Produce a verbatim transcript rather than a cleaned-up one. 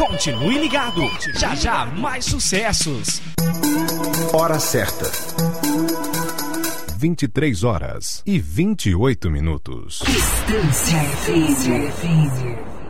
Continue ligado. Já já mais sucessos. Hora certa. vinte e três horas e vinte e oito minutos. Distância F M.